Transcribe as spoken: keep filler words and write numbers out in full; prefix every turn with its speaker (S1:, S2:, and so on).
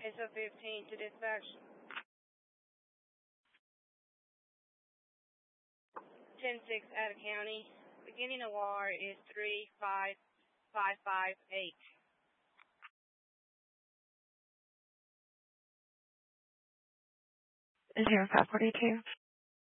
S1: S O fifteen to dispatch. ten six out of county. Beginning of W A R is three five five five eight.
S2: zero five forty-two.